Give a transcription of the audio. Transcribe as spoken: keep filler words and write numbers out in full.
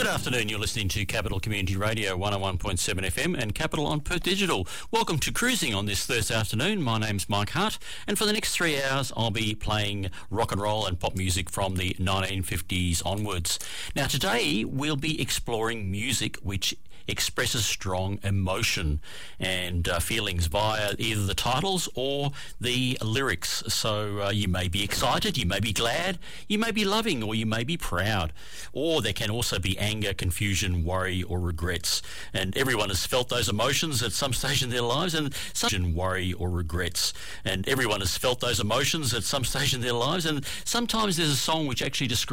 afternoon. You're listening to Capital Community Radio one oh one point seven F M and Capital on Perth Digital. Welcome to Cruising on this Thursday afternoon. My name's Mike Hart, and for the next three hours I'll be playing rock and roll and pop music from the nineteen fifties onwards. Now today we'll be exploring music which expresses strong emotion and uh, feelings via either the titles or the lyrics. So uh, you may be excited, you may be glad, you may be loving, or you may be proud. Or there can also be anger, confusion, worry, or regrets. And everyone has felt those emotions at some stage in their lives, and some worry or regrets. And everyone has felt those emotions at some stage in their lives, and sometimes there's a song which actually describes